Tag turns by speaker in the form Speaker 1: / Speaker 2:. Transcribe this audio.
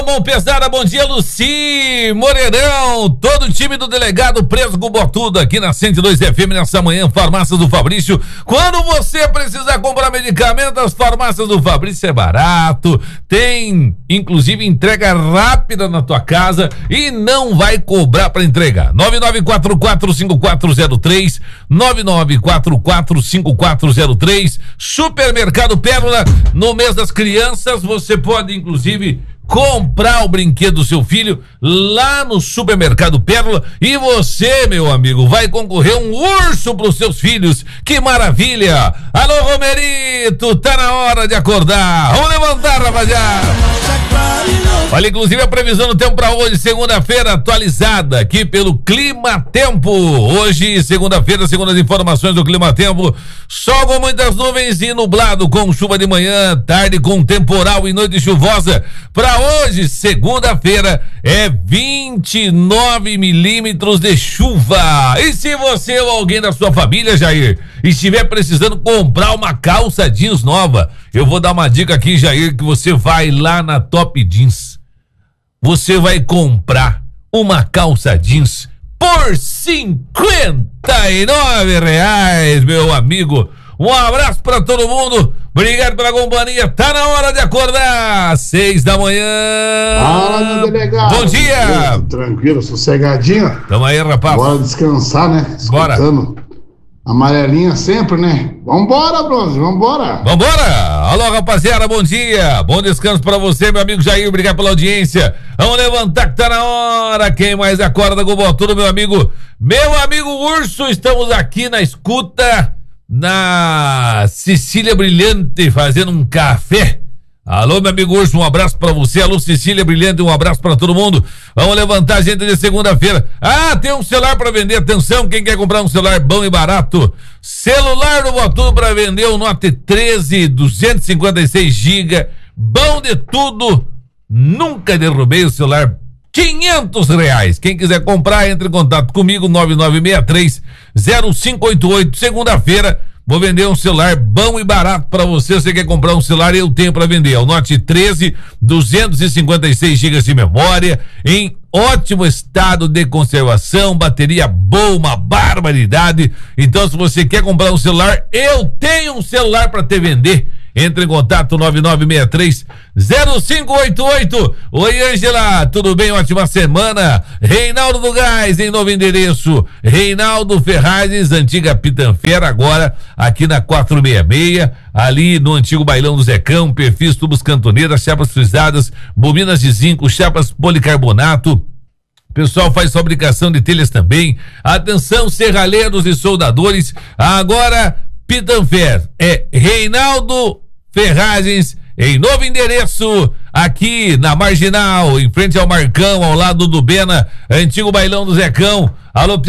Speaker 1: Mão pesada, bom dia, Luci Moreirão, todo o time do delegado preso com botudo aqui na 102 FM nessa manhã, Farmácias do Fabrício. Quando você precisar comprar medicamento, as Farmácias do Fabrício é barato, tem inclusive entrega rápida na tua casa e não vai cobrar para entregar. 99445403, 99445403, Supermercado Pérola. No mês das crianças você pode inclusive comprar o brinquedo do seu filho lá no Supermercado Pérola e você, meu amigo, vai concorrer um urso para os seus filhos. Que maravilha! Alô, Romerito, tá na hora de acordar. Vamos levantar, rapaziada. Olha, inclusive a previsão do tempo para hoje, segunda-feira, atualizada aqui pelo Clima Tempo. Hoje, segunda-feira, segundo as informações do Clima Tempo, sol com muitas nuvens e nublado, com chuva de manhã, tarde com temporal e noite chuvosa. Para hoje, segunda-feira, é 29 milímetros de chuva. E se você ou alguém da sua família, Jair, estiver precisando comprar uma calça jeans nova, eu vou dar uma dica aqui, Jair, que você vai lá na Top Jeans. Você vai comprar uma calça jeans por R$59, meu amigo. Um abraço pra todo mundo. Obrigado pela companhia. Tá na hora de acordar. 6 da manhã.
Speaker 2: Fala, meu delegado.
Speaker 1: Bom dia.
Speaker 2: Tranquilo, sossegadinho.
Speaker 1: Tamo aí, rapaz.
Speaker 2: Bora descansar, né? Escutando. Bora. Amarelinha sempre, né? Vambora, Bronze, vambora.
Speaker 1: Vambora! Alô, rapaziada, bom dia. Bom descanso pra você, meu amigo Jair. Obrigado pela audiência. Vamos levantar que tá na hora. Quem mais acorda com o botudo, meu amigo? Meu amigo Urso, estamos aqui na escuta na Cecília Brilhante, fazendo um café. Alô, meu amigo Urso, um abraço pra você. Alô, Cecília Brilhante, um abraço pra todo mundo. Vamos levantar a gente de segunda-feira. Ah, tem um celular pra vender. Atenção, quem quer comprar um celular bom e barato? Celular do Botudo pra vender, o Note 13, 256 GB, bom de tudo. Nunca derrubei o celular. R$500. Quem quiser comprar, entre em contato comigo, 9963-0588. Segunda-feira, vou vender um celular bom e barato para você. Você quer comprar um celular? Eu tenho para vender. É o Note 13, 256 GB de memória, em ótimo estado de conservação, bateria boa, uma barbaridade. Então, se você quer comprar um celular, eu tenho um celular para te vender. Entre em contato 9963-0588. Oi, Ângela, tudo bem? Ótima semana. Reinaldo do Gás, em novo endereço. Reinaldo Ferragens, antiga Pitanfera, agora aqui na 466, ali no antigo Bailão do Zecão. Perfis, tubos, cantoneiras, chapas frisadas, bobinas de zinco, chapas policarbonato. O pessoal faz fabricação de telhas também. Atenção, serralheiros e soldadores. Agora Pitanfer é Reinaldo Ferragens, em novo endereço, aqui na Marginal, em frente ao Marcão, ao lado do Bena, antigo Bailão do Zecão. Alô,